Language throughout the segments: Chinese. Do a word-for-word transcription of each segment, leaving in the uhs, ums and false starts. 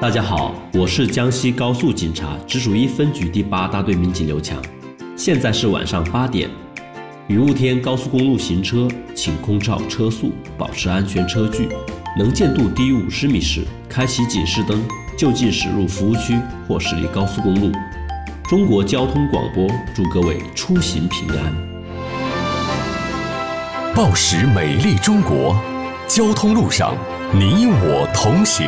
大家好，我是江西高速警察直属一分局第八大队民警刘强。现在是晚上八点，雨雾天高速公路行车，请空照车速，保持安全车距，能见度低于五十米时，开启警示灯，就近驶入服务区或驶离高速公路。中国交通广播祝各位出行平安。 报时美丽中国，交通路上你我同行。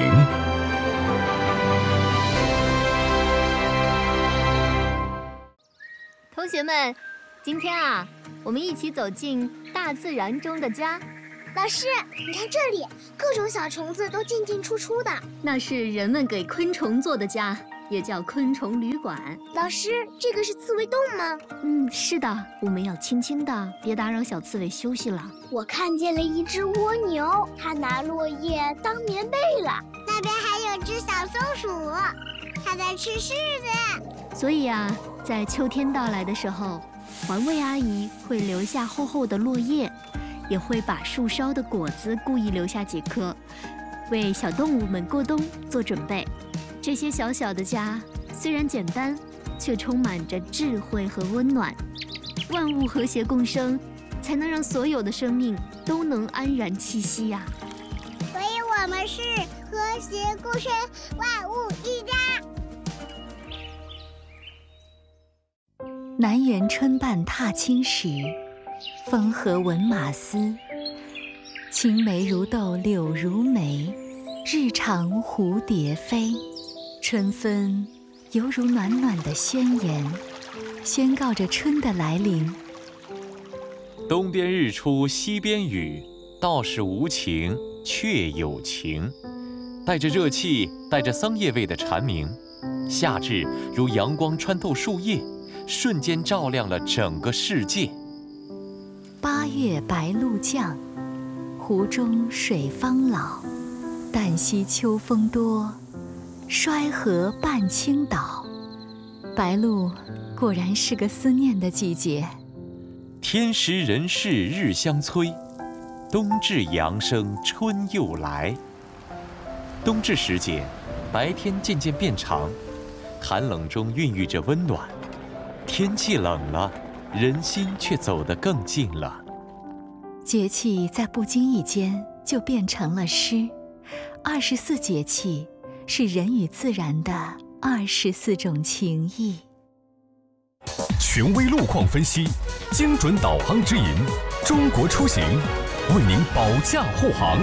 同学们，今天啊，我们一起走进大自然中的家。 老师，你看这里，各种小虫子都进进出出的。 那是人们给昆虫做的家，也叫昆虫旅馆。 老师，这个是刺猬洞吗？ 嗯，是的，我们要轻轻的，别打扰小刺猬休息了。 我看见了一只蜗牛，它拿落叶当棉被了。那边还有只小松鼠，它在吃柿子。 所以啊，在秋天到来的时候，环卫阿姨会留下厚厚的落叶，也会把树梢的果子故意留下几颗，为小动物们过冬做准备。这些小小的家虽然简单，却充满着智慧和温暖。万物和谐共生，才能让所有的生命都能安然栖息呀、啊。 所以我们是和谐共生，万物一家。 南园春半踏青时，风和闻马嘶。青梅如豆柳如眉，日长蝴蝶飞。春分犹如暖暖的宣言，宣告着春的来临。 东边日出西边雨，道是无晴却有晴。带着热气，带着桑叶味的蝉鸣，夏至如阳光穿透树叶，瞬间照亮了整个世界。 八月白露降，湖中水方老。旦夕秋风多，衰河半倾倒。白露果然是个思念的季节。 天时人事日相催，冬至阳生春又来。冬至时节，白天渐渐变长，寒冷中孕育着温暖。天气冷了，人心却走得更近了。 节气在不经意间就变成了诗。二十四节气是人与自然的二十四种情谊。 权威路况分析，精准导航指引，中国出行为您保驾护航。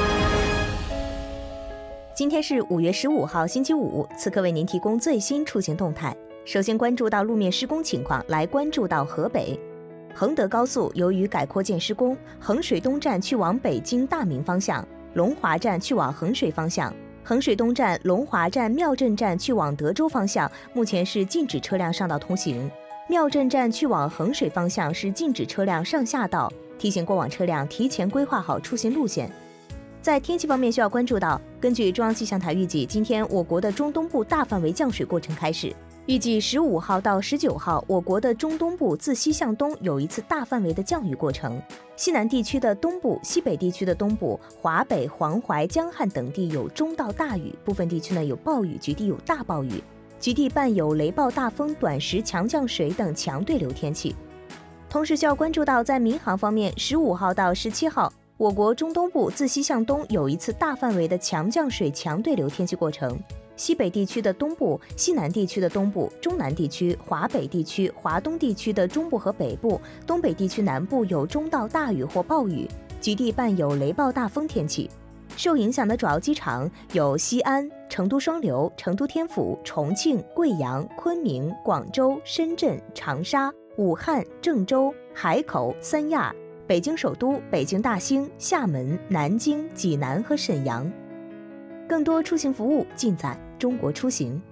今天是五月十五号星期五，此刻为您提供最新出行动态。首先关注到路面施工情况，来关注到河北衡德高速，由于改扩建施工，衡水东站去往北京大名方向，龙华站去往衡水方向，衡水东站、龙华站、庙镇站去往德州方向，目前是禁止车辆上道通行。庙镇站去往衡水方向是禁止车辆上下道，提醒过往车辆提前规划好出行路线。在天气方面需要关注到，根据中央气象台预计，今天我国的中东部大范围降水过程开始。预计十五号到十九号，我国的中东部自西向东有一次大范围的降雨过程。西南地区的东部、西北地区的东部、华北、黄淮、江汉等地有中到大雨，部分地区呢有暴雨，局地有大暴雨，局地伴有雷暴大风、短时强降水等强对流天气。同时需要关注到，在民航方面，十五号到十七号，我国中东部自西向东有一次大范围的强降水、强对流天气过程。西北地区的东部、西南地区的东部、中南地区、华北地区、华东地区的中部和北部、东北地区南部有中到大雨或暴雨，局地伴有雷暴大风天气。受影响的主要机场有西安、成都双流、成都天府、重庆、贵阳、昆明、广州、深圳、长沙、武汉、郑州、海口、三亚、北京首都、北京大兴、厦门、南京、济南和沈阳。更多出行服务尽在中国出行。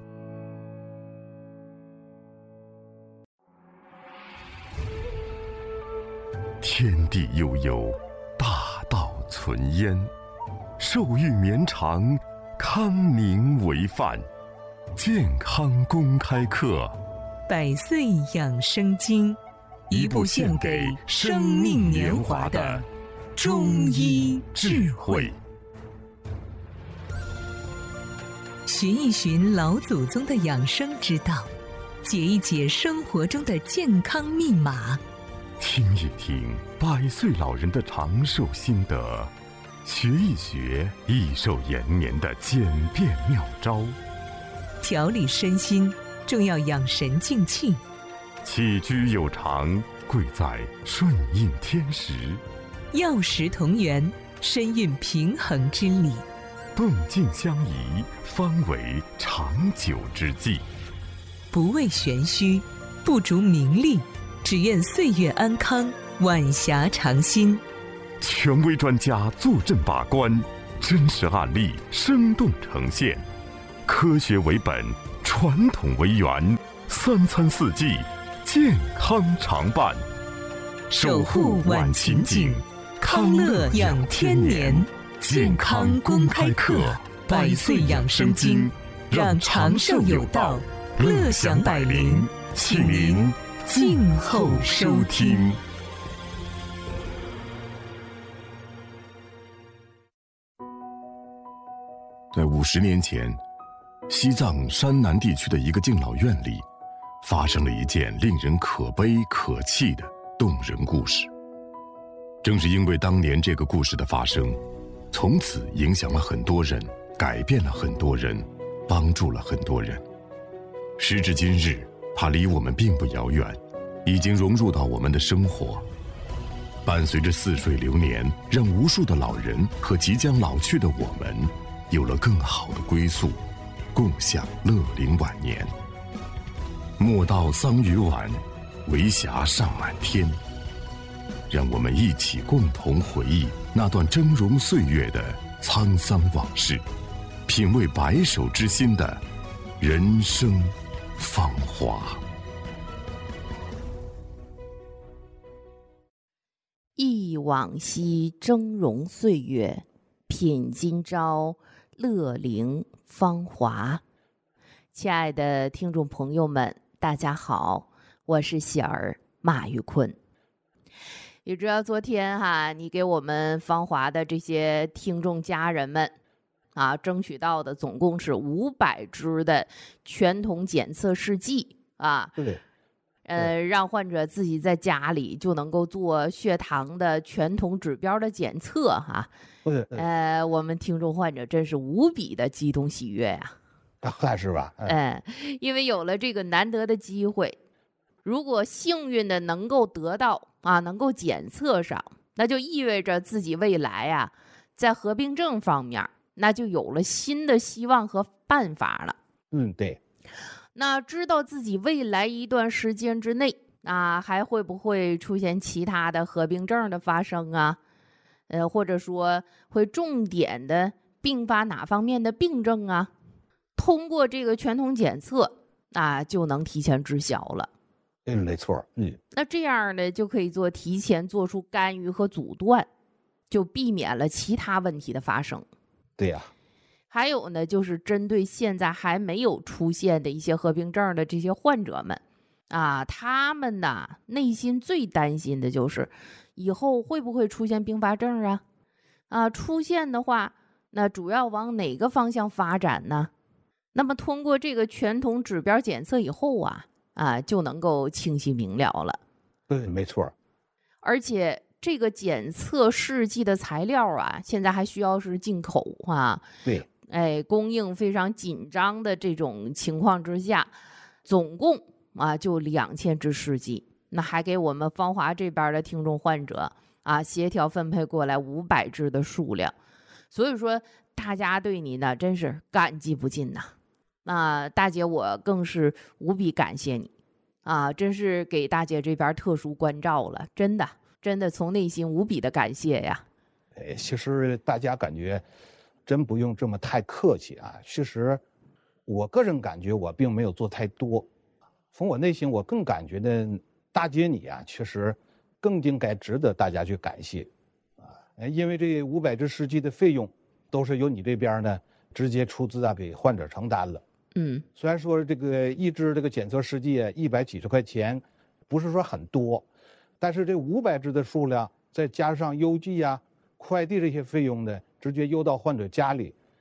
天地悠悠，大道存焉。寿育绵长，康宁为范。健康公开课， 百岁养生经，一部献给生命年华的中医智慧。 寻一寻老祖宗的养生之道，解一解生活中的健康密码， 听一听百岁老人的长寿心得，学一学益寿延年的简便妙招。 调理身心，重要养神静气。 起居有常，贵在顺应天时。 药食同源，深蕴平衡之理。 动静相宜，方为长久之计。 不为玄虚，不逐名利，只愿岁月安康，晚霞长新。 权威专家坐镇把关，真实案例生动呈现，科学为本，传统为源，三餐四季健康常伴， 守护晚晴景，康乐养天年。健康公开课，百岁养生经，让长寿有道，乐享百龄，请您静候收听。 在五十年前，西藏山南地区的一个敬老院里，发生了一件令人可悲可气的动人故事。正是因为当年这个故事的发生，从此影响了很多人，改变了很多人，帮助了很多人。时至今日，它离我们并不遥远，已经融入到我们的生活，伴随着似水流年，让无数的老人和即将老去的我们有了更好的归宿，共享乐龄晚年。莫道桑榆晚，为霞尚满天。让我们一起共同回忆那段峥嵘岁月的沧桑往事，品味白首之心的人生芳华。 忆往昔峥嵘岁月，品今朝乐龄芳华。亲爱的听众朋友们，大家好，我是喜儿马玉坤。也知道昨天哈，你给我们芳华的这些听众家人们啊，争取到的总共是五百支的全瞳检测试剂啊。 对。 呃，让患者自己在家里就能够做血糖的全瞳指标的检测哈。 对。 呃，我们听众患者真是无比的激动喜悦呀、 啊。那是吧？ 嗯、呃，因为有了这个难得的机会。如果幸运的能够得到啊，能够检测上，那就意味着自己未来啊，在合并症方面，那就有了新的希望和办法了。 嗯，对。 那知道自己未来一段时间之内啊，还会不会出现其他的合并症的发生啊？呃，或者说会重点的并发哪方面的病症啊？通过这个全瞳检测啊，就能提前知晓了。 嗯，没错。嗯， 那这样呢，就可以做提前做出干预和阻断，就避免了其他问题的发生。 对呀、啊。 还有呢，就是针对现在还没有出现的一些合并症的这些患者们，啊，他们呢内心最担心的就是以后会不会出现并发症啊？啊，出现的话，那主要往哪个方向发展呢？那么通过这个全瞳指标检测以后啊。啊，就能够清晰明了了。 对，没错。 而且这个检测试剂的材料啊，现在还需要是进口啊。 对。 哎，供应非常紧张的这种情况之下，总共啊就两千支试剂，那还给我们芳华这边的听众患者啊协调分配过来五百支的数量。所以说，大家对你呢真是感激不尽呐。那大姐，我更是无比感谢你，啊，真是给大姐这边特殊关照了，真的，真的从内心无比的感谢呀。 哎，其实大家感觉真不用这么太客气啊。其实我个人感觉我并没有做太多，从我内心我更感觉的大姐你啊，其实更应该值得大家去感谢啊，因为这五百支试剂的费用都是由你这边呢直接出资啊给患者承担了。 嗯， 虽然说这个一支这个检测试剂一百几十块钱，不是说很多，但是这五百支的数量，再加上邮寄啊、快递这些费用呢，直接邮到患者家里，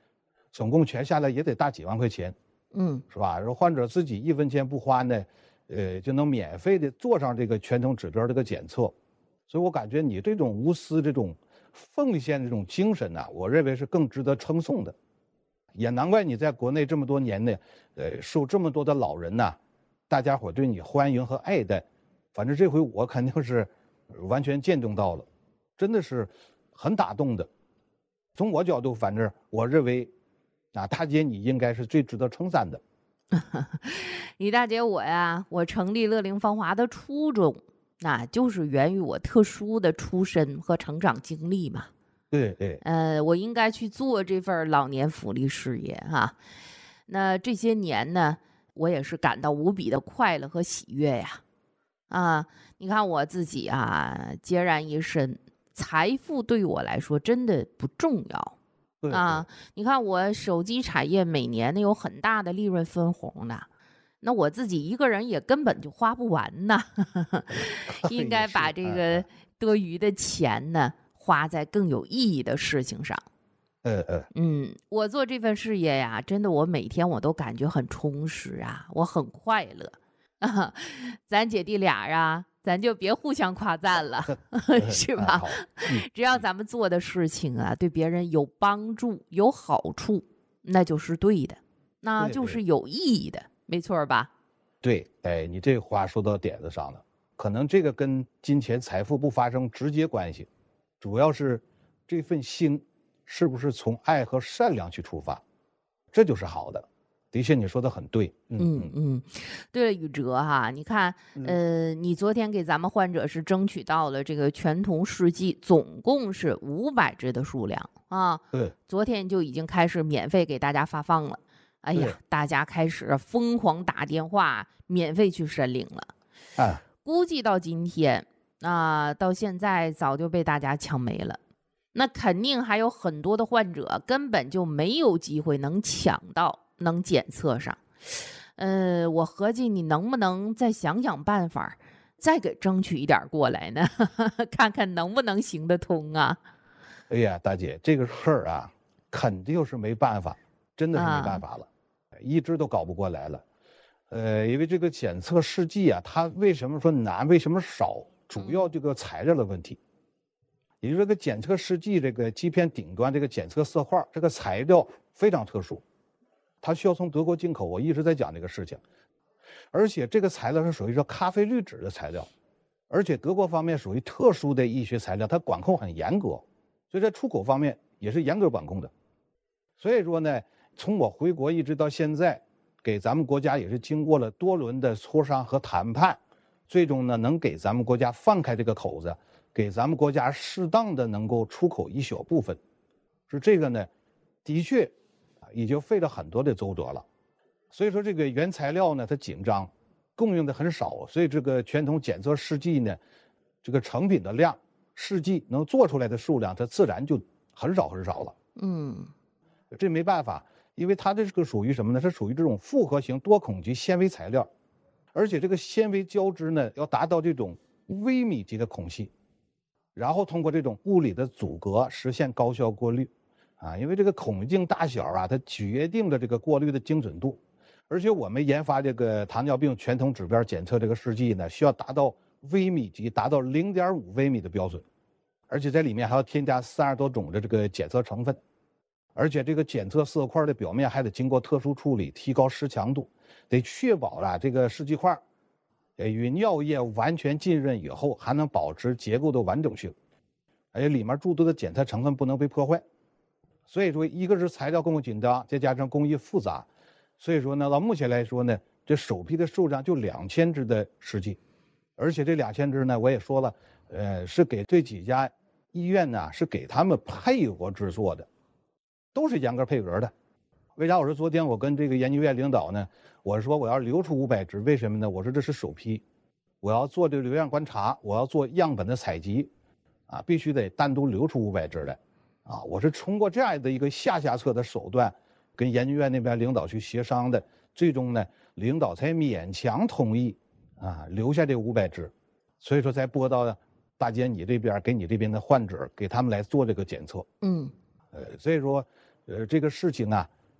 总共全下来也得大几万块钱， 嗯， 是吧？然后患者自己一分钱不花呢，呃，就能免费的做上这个全通指标这个检测，所以我感觉你这种无私、这种奉献这种精神呢、啊，我认为是更值得称颂的。也难怪你在国内这么多年呢，呃，受这么多的老人呐、啊，大家伙对你欢迎和爱戴，反正这回我肯定是完全见证到了，真的是很打动的。从我角度，反正我认为，啊，大姐你应该是最值得称赞的。 李大姐我呀，我成立乐龄芳华的初衷，那就是源于我特殊的出身和成长经历嘛。 对对， 呃，我应该去做这份老年福利事业哈。那这些年呢，我也是感到无比的快乐和喜悦呀。啊，你看我自己啊，孑然一身，财富对我来说真的不重要。 对啊，你看我手机产业每年呢有很大的利润分红的，那我自己一个人也根本就花不完呐，应该把这个多余的钱呢花在更有意义的事情上。 呃呃， 嗯，我做这份事业呀，真的我每天我都感觉很充实啊，我很快乐啊。咱姐弟俩呀，咱就别互相夸赞了，是吧？只要咱们做的事情啊，对别人有帮助、有好处，那就是对的，那就是有意义的，没错吧？ 对，哎，你这话说到点子上了。可能这个跟金钱财富不发生直接关系，主要是这份心是不是从爱和善良去出发，这就是好的。的确，你说的很对。 嗯 嗯, 嗯，对了，宇哲哈，你看，呃，你昨天给咱们患者是争取到了这个全童试剂，总共是五百支的数量啊。 对， 昨天就已经开始免费给大家发放了。哎呀，大家开始疯狂打电话，免费去申领了。 啊， 估计到今天啊、呃，到现在早就被大家抢没了。那肯定还有很多的患者根本就没有机会能抢到。能检测上，呃，我合计你能不能再想想办法，再给争取一点过来呢？看看能不能行得通啊？ 哎呀，大姐，这个事儿啊，肯定是没办法，真的是没办法了，啊、一直都搞不过来了。呃，因为这个检测试剂啊，它为什么说难，为什么少？主要这个材料的问题。也就是这个检测试剂这个基片顶端这个检测色块，这个材料非常特殊。它需要从德国进口，我一直在讲这个事情，而且这个材料是属于说咖啡滤纸的材料，而且德国方面属于特殊的医学材料，它管控很严格，所以在出口方面也是严格管控的。所以说呢，从我回国一直到现在，给咱们国家也是经过了多轮的磋商和谈判，最终呢能给咱们国家放开这个口子，给咱们国家适当的能够出口一小部分，是这个呢，的确。已经费了很多的周折了，所以说这个原材料呢它紧张，供应的很少，所以这个全童检测试剂呢，这个成品的量，试剂能做出来的数量，它自然就很少很少了。 嗯， 这没办法，因为它这个属于什么呢？是属于这种复合型多孔级纤维材料，而且这个纤维胶质呢要达到这种微米级的孔隙，然后通过这种物理的阻隔实现高效过滤。啊，因为这个孔径大小啊，它决定了这个过滤的精准度，而且我们研发这个糖尿病全童指标检测这个试剂呢，需要达到微米级，达到零点五微米的标准，而且在里面还要添加三十多种的这个检测成分，而且这个检测色块的表面还得经过特殊处理，提高湿强度，得确保了这个试剂块，呃，与尿液完全浸润以后，还能保持结构的完整性，而且里面诸多的检测成分不能被破坏。所以说，一个是材料供应紧张，再加上工艺复杂，所以说呢，到目前来说呢，这首批的数量就两千支的试剂，而且这两千支呢，我也说了，呃，是给这几家医院呢，是给他们配额制作的，都是严格配额的。为啥我说昨天我跟这个研究院领导呢，我说我要留出五百支，为什么呢？我说这是首批，我要做这个流样观察，我要做样本的采集，啊，必须得单独留出五百支来。啊，我是通过这样的一个下下策的手段，跟研究院那边领导去协商的，最终呢，领导才勉强同意啊，留下这五百支，所以说才拨到大姐你这边，给你这边的患者，给他们来做这个检测。 嗯， 呃，所以说，呃，这个事情啊，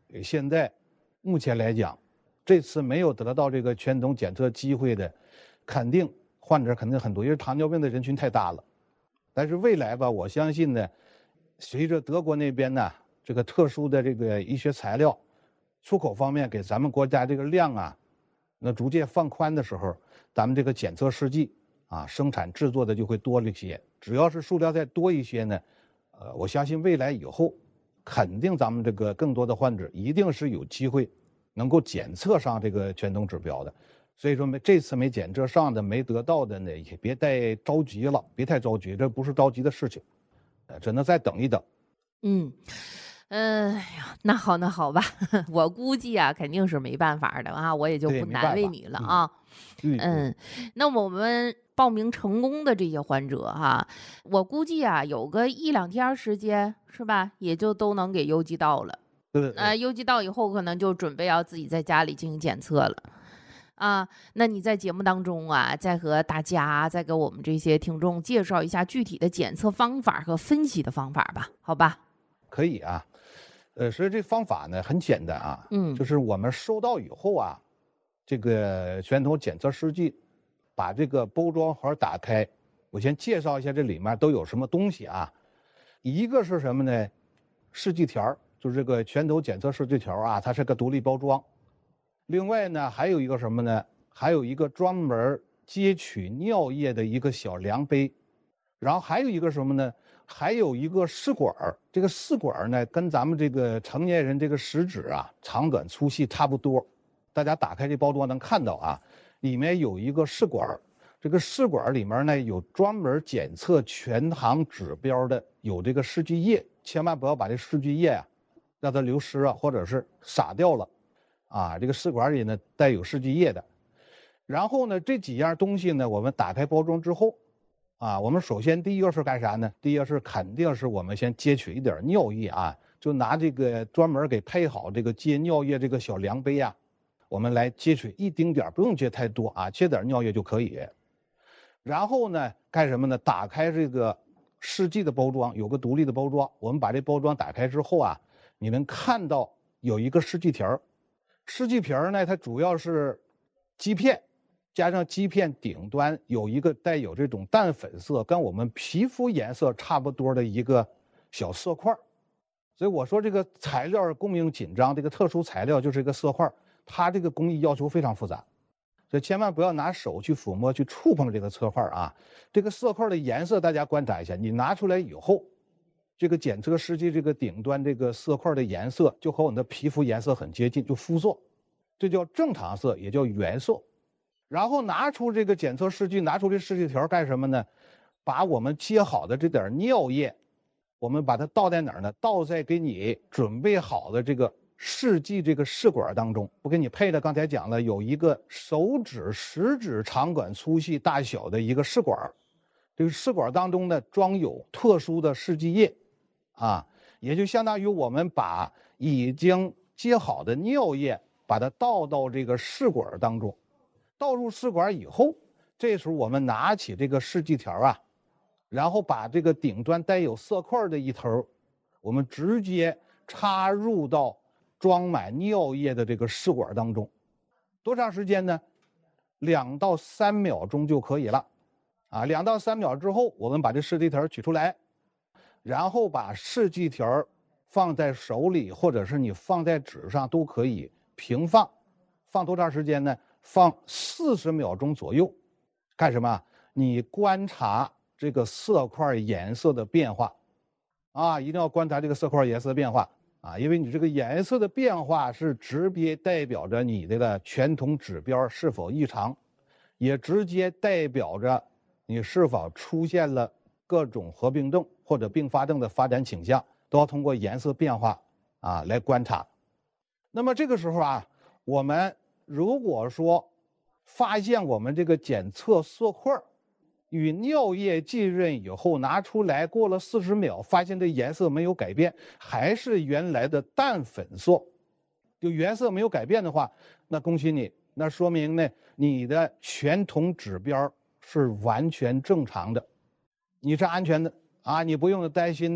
现在目前来讲，这次没有得到这个全统检测机会的，肯定患者肯定很多，因为糖尿病的人群太大了。但是未来吧，我相信呢，随着德国那边呢这个特殊的这个医学材料出口方面给咱们国家这个量啊，那逐渐放宽的时候，咱们这个检测试剂啊生产制作的就会多了一些。只要是数量再多一些呢，呃，我相信未来以后，肯定咱们这个更多的患者一定是有机会能够检测上这个全统指标的。所以说没这次没检测上的、没得到的呢，也别太着急了，别太着急，这不是着急的事情，呃，只能再等一等。 嗯，嗯、呃，呀，那好，那好吧，我估计啊，肯定是没办法的啊，我也就不难为你了啊。 嗯， 嗯，那我们报名成功的这些患者哈、啊，我估计啊，有个一两天时间是吧，也就都能给邮寄到了。 对， 呃，邮寄到以后，可能就准备要自己在家里进行检测了。啊，那你在节目当中啊，再和大家、再给我们这些听众介绍一下具体的检测方法和分析的方法吧，好吧？ 可以啊，呃，所以这方法呢很简单啊， 嗯， 就是我们收到以后啊，这个全统检测试剂，把这个包装盒打开，我先介绍一下这里面都有什么东西啊。一个是什么呢？试剂条，就是这个全统检测试剂条啊，它是个独立包装。另外呢，还有一个什么呢？还有一个专门接取尿液的一个小量杯，然后还有一个什么呢？还有一个试管儿。这个试管儿呢，跟咱们这个成年人这个食指啊，长短粗细差不多。大家打开这包装能看到啊，里面有一个试管儿。这个试管儿里面呢，有专门检测全糖指标的，有这个试剂液，千万不要把这试剂液啊让它流失啊，或者是洒掉了。啊，这个试管里呢带有试剂液的，然后呢这几样东西呢，我们打开包装之后，啊，我们首先第一个是干啥呢？第一个是肯定是我们先接取一点尿液啊，就拿这个专门给配好这个接尿液这个小量杯啊，我们来接取一丁点，不用接太多啊，接点尿液就可以。然后呢干什么呢？打开这个试剂的包装，有个独立的包装，我们把这包装打开之后啊，你能看到有一个试剂条。试剂皮儿呢，它主要是基片，加上基片顶端有一个带有这种淡粉色，跟我们皮肤颜色差不多的一个小色块。所以我说这个材料供应紧张，这个特殊材料就是一个色块，它这个工艺要求非常复杂，所以千万不要拿手去抚摸、去触碰这个色块啊。这个色块的颜色大家观察一下，你拿出来以后，这个检测试剂这个顶端这个色块的颜色就和我们的皮肤颜色很接近，就肤色，这叫正常色，也叫原色。然后拿出这个检测试剂，拿出这试剂条干什么呢？把我们接好的这点尿液，我们把它倒在哪儿呢？倒在给你准备好的这个试剂这个试管当中。我给你配的，刚才讲了，有一个手指、食指长短粗细大小的一个试管，这个试管当中呢装有特殊的试剂液。啊，也就相当于我们把已经接好的尿液，把它倒到这个试管当中，倒入试管以后，这时候我们拿起这个试剂条啊，然后把这个顶端带有色块的一头，我们直接插入到装满尿液的这个试管当中。多长时间呢？两到三秒钟就可以了。啊，两到三秒之后，我们把这试剂条取出来。然后把试剂条放在手里，或者是你放在纸上都可以平放，放多长时间呢？放四十秒钟左右。干什么？你观察这个色块颜色的变化，啊，一定要观察这个色块颜色的变化啊，因为你这个颜色的变化是直接代表着你这个全统指标是否异常，也直接代表着你是否出现了各种合并症或者并发症的发展倾向，都要通过颜色变化啊来观察。那么这个时候啊，我们如果说发现我们这个检测色块与尿液浸润以后拿出来，过了四十秒，发现这颜色没有改变，还是原来的淡粉色，就原色没有改变的话，那恭喜你，那说明呢你的全统指标是完全正常的，你是安全的啊，你不用担心的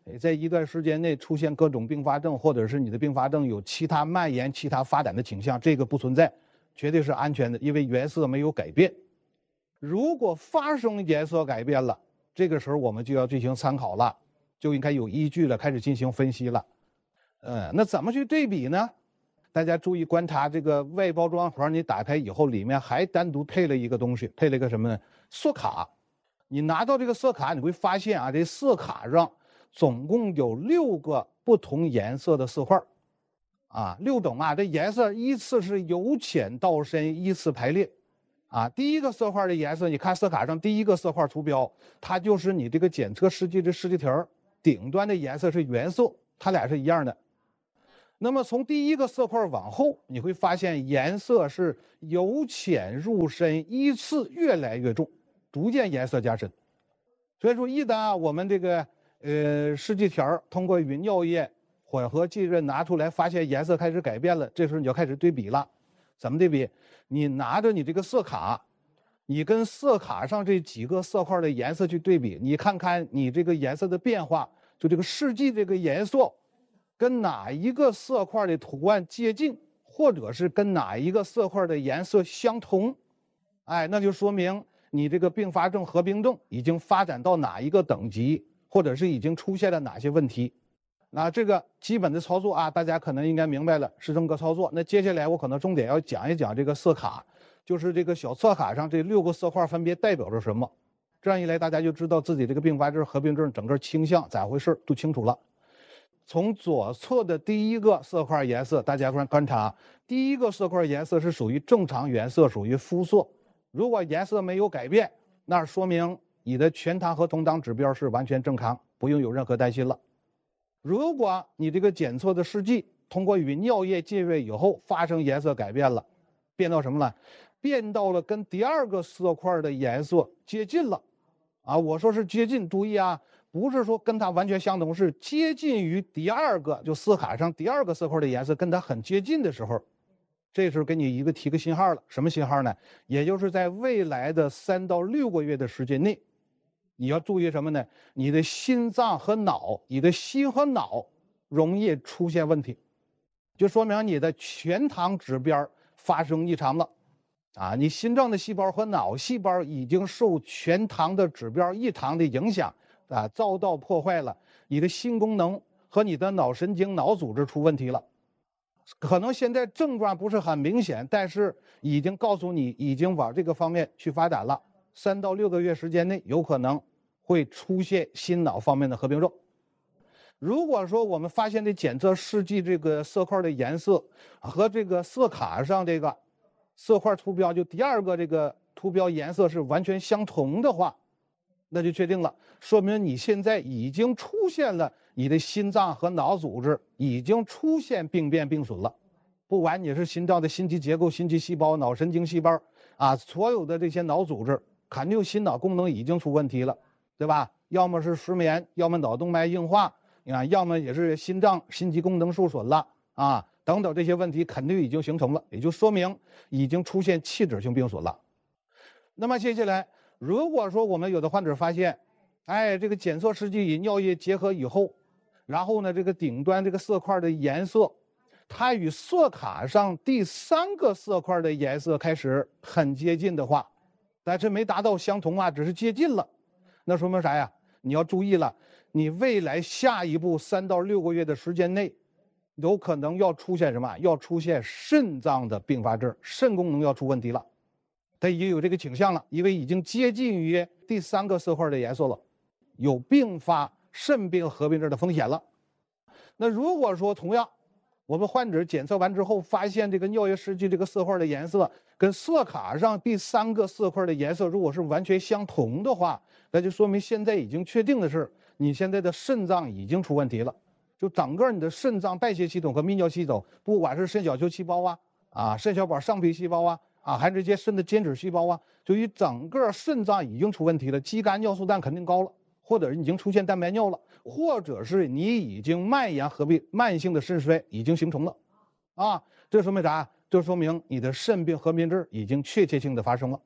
在一段时间内出现各种并发症，或者是你的并发症有其他蔓延、其他发展的倾向，这个不存在，绝对是安全的，因为颜色没有改变。如果发生颜色改变了，这个时候我们就要进行参考了，就应该有依据了，开始进行分析了。呃，那怎么去对比呢？大家注意观察这个外包装盒，你打开以后，里面还单独配了一个东西，配了一个什么呢？色卡。你拿到这个色卡，你会发现啊，这色卡上总共有六个不同颜色的色块，啊，六种啊，这颜色依次是由浅到深依次排列，啊，第一个色块的颜色，你看色卡上第一个色块图标，它就是你这个检测试剂的试剂条顶端的颜色是原色，它俩是一样的。那么从第一个色块往后，你会发现颜色是由浅入深，依次越来越重，逐渐颜色加深。所以说，一旦我们这个呃试剂条通过匀尿液混合浸润拿出来，发现颜色开始改变了，这时候你就开始对比了。怎么对比？你拿着你这个色卡，你跟色卡上这几个色块的颜色去对比，你看看你这个颜色的变化，就这个试剂这个颜色跟哪一个色块的图案接近，或者是跟哪一个色块的颜色相同，哎，那就说明你这个并发症合并症已经发展到哪一个等级，或者是已经出现了哪些问题。那这个基本的操作啊，大家可能应该明白了，是这么个操作。那接下来我可能重点要讲一讲这个色卡，就是这个小色卡上这六个色块分别代表着什么。这样一来，大家就知道自己这个并发症合并症整个倾向咋回事，都清楚了。从左侧的第一个色块颜色，大家观察，第一个色块颜色是属于正常原色，属于肤色。如果颜色没有改变，那说明你的全糖和酮党指标是完全正常，不用有任何担心了。如果你这个检测的试剂通过与尿液浸润以后发生颜色改变了，变到什么了？变到了跟第二个色块的颜色接近了。啊，我说是接近，注意啊，不是说跟它完全相同，是接近于第二个，就色卡上第二个色块的颜色跟它很接近的时候，这时候给你一个提个信号了。什么信号呢？也就是在未来的三到六个月的时间内，你要注意什么呢？你的心脏和脑，你的心和脑容易出现问题，就说明你的全糖指标发生异常了。啊，你心脏的细胞和脑细胞已经受全糖的指标异常的影响，啊，遭到破坏了，你的心功能和你的脑神经、脑组织出问题了。可能现在症状不是很明显，但是已经告诉你已经往这个方面去发展了。三到六个月时间内，有可能会出现心脑方面的合并症。如果说我们发现这检测试剂这个色块的颜色和这个色卡上这个色块图标，就第二个这个图标颜色是完全相同的话，那就确定了，说明你现在已经出现了你的心脏和脑组织已经出现病变病损了。不管你是心脏的心肌结构、心肌细胞、脑神经细胞啊，所有的这些脑组织肯定心脑功能已经出问题了，对吧？要么是失眠，要么脑动脉硬化啊，要么也是心脏心肌功能受损了啊，等等这些问题肯定已经形成了，也就说明已经出现器质性病损了。那么接下来，如果说我们有的患者发现，哎，这个检测试剂与尿液结合以后，然后呢，这个顶端这个色块的颜色，它与色卡上第三个色块的颜色开始很接近的话，但是没达到相同啊，只是接近了，那说明啥呀？你要注意了，你未来下一步三到六个月的时间内，有可能要出现什么？要出现肾脏的并发症，肾功能要出问题了。它已经有这个倾向了，因为已经接近于第三个色块的颜色了，有并发肾病合并症的风险了。那如果说同样，我们患者检测完之后发现这个尿液试剂这个色块的颜色跟色卡上第三个色块的颜色如果是完全相同的话，那就说明现在已经确定的是你现在的肾脏已经出问题了。就整个你的肾脏代谢系统和泌尿系统，不管是肾小球细胞啊、啊肾小板上皮细胞啊、啊还是这些肾的间质细胞啊，就于整个肾脏已经出问题了，肌酐尿素氮肯定高了，或者已经出现蛋白尿了，或者是你已经蔓延合并慢性的肾衰已经形成了，啊，这说明啥？这说明你的肾病合并症已经确切性的发生了。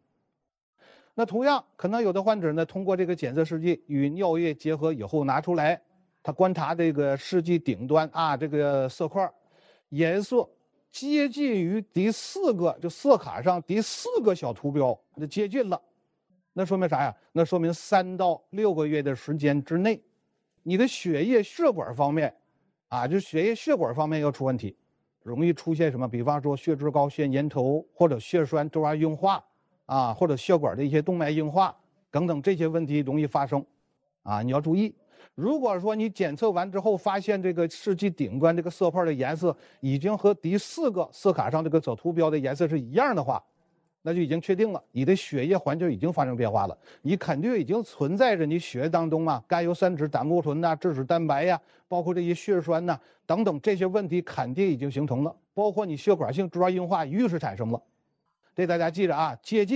那同样，可能有的患者呢，通过这个检测试剂与尿液结合以后拿出来， 他观察这个试剂顶端啊，这个色块颜色接近于第四个，就色卡上第四个小图标，就接近了。那说明啥呀？那说明三到六个月的时间之内，你的血液血管方面，啊，就血液血管方面要出问题，容易出现什么？比方说血脂高、血粘稠，或者血栓粥样硬化，啊，或者血管的一些动脉硬化等等这些问题容易发生，啊，你要注意。如果说你检测完之后发现这个试剂顶端这个色块的颜色已经和第四个色卡上这个小图标的颜色是一样的话，那就已经确定了你的血液环境已经发生变化了，你肯定已经存在着你血液当中啊甘油三酯、胆固醇呐、致脂蛋白呀、啊，包括这些血栓呐、啊、等等这些问题肯定已经形成了，包括你血管性粥样硬化预示产生了。这大家记着啊，接近